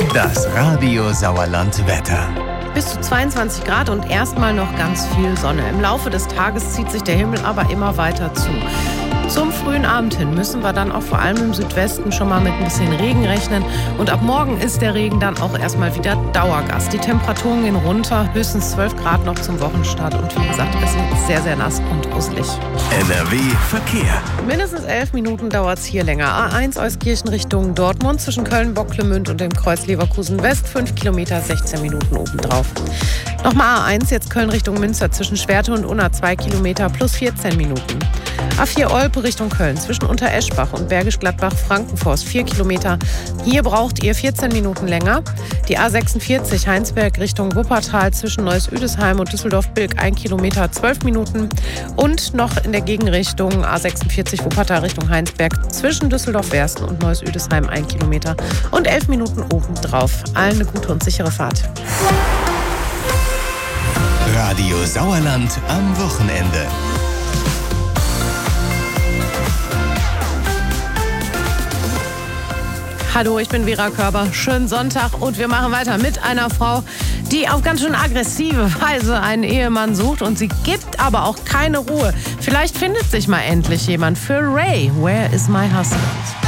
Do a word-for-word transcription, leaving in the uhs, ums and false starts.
Das Radio Sauerland Wetter. Bis zu zweiundzwanzig Grad und erstmal noch ganz viel Sonne. Im Laufe des Tages zieht sich der Himmel aber immer weiter zu. Zum frühen Abend hin müssen wir dann auch vor allem im Südwesten schon mal mit ein bisschen Regen rechnen. Und ab morgen ist der Regen dann auch erstmal wieder Dauergast. Die Temperaturen gehen runter, höchstens zwölf Grad noch zum Wochenstart. Und wie gesagt, es wird sehr, sehr nass und dusselig. N R W Verkehr. Mindestens elf Minuten dauert es hier länger. A eins Euskirchen Richtung Dortmund zwischen Köln-Bocklemünd und dem Kreuz Leverkusen West. fünf Kilometer, sechzehn Minuten obendrauf. Nochmal A eins, jetzt Köln Richtung Münster zwischen Schwerte und Unna zwei Kilometer plus vierzehn Minuten. A vier Olpe Richtung Köln zwischen Untereschbach und Bergisch Gladbach-Frankenforst vier Kilometer. Hier braucht ihr vierzehn Minuten länger. Die A sechsundvierzig Heinsberg Richtung Wuppertal zwischen Neuss-Üdesheim und Düsseldorf-Bilk ein Kilometer, zwölf Minuten. Und noch in der Gegenrichtung A sechsundvierzig Wuppertal Richtung Heinsberg zwischen Düsseldorf-Wersten und Neuss-Üdesheim ein Kilometer und elf Minuten obendrauf. Allen eine gute und sichere Fahrt. Radio Sauerland am Wochenende. Hallo, ich bin Vera Körber. Schönen Sonntag und wir machen weiter mit einer Frau, die auf ganz schön aggressive Weise einen Ehemann sucht und sie gibt aber auch keine Ruhe. Vielleicht findet sich mal endlich jemand für Ray. Where is my husband?